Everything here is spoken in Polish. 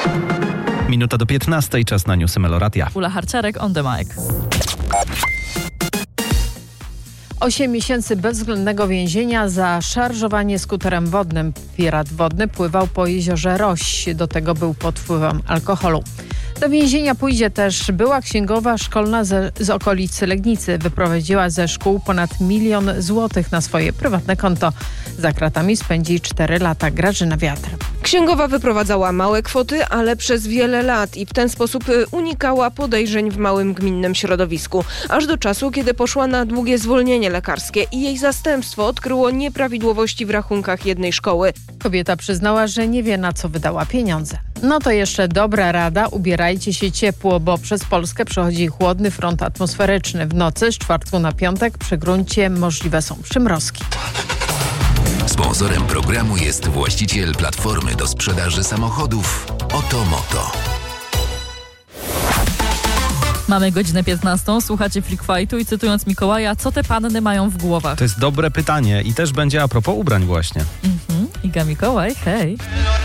Minuta do 15, czas na newsy Meloradia. Ula Harciarek on the mic. 8 miesięcy bezwzględnego więzienia za szarżowanie skuterem wodnym. Pirat wodny pływał po jeziorze Roś. Do tego był pod wpływem alkoholu. Do więzienia pójdzie też była księgowa szkolna z okolicy Legnicy. Wyprowadziła ze szkół ponad 1 000 000 złotych na swoje prywatne konto. Za kratami spędzi 4 lata. Grażyna Wiatr. Księgowa wyprowadzała małe kwoty, ale przez wiele lat i w ten sposób unikała podejrzeń w małym gminnym środowisku. Aż do czasu, kiedy poszła na długie zwolnienie lekarskie i jej zastępstwo odkryło nieprawidłowości w rachunkach jednej szkoły. Kobieta przyznała, że nie wie, na co wydała pieniądze. No to jeszcze dobra rada, ubierajcie się ciepło, bo przez Polskę przechodzi chłodny front atmosferyczny. W nocy z czwartku na piątek przy gruncie możliwe są przymrozki. Sponsorem programu jest właściciel platformy do sprzedaży samochodów Otomoto. Mamy godzinę 15, słuchacie Freak Fightu i cytując Mikołaja, co te panny mają w głowach? To jest dobre pytanie i też będzie a propos ubrań właśnie. Iga Mikołaj, hej.